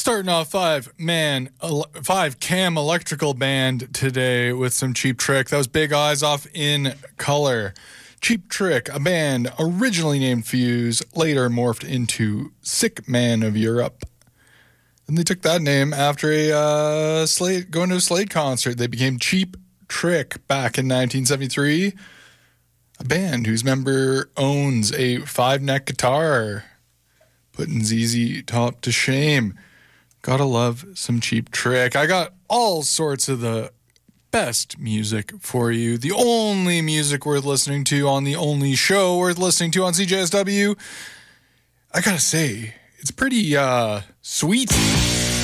Starting off five cam electrical band today with some Cheap Trick. That was Big Eyes off In Color. Cheap Trick, a band originally named Fuse, later morphed into Sick Man of Europe. And they took that name after going to a Slade concert. They became Cheap Trick back in 1973. A band whose member owns a 5-neck guitar, putting ZZ Top to shame. Gotta love some Cheap Trick. I got all sorts of the best music for you. The only music worth listening to on the only show worth listening to on CJSW. I gotta say, it's pretty sweet.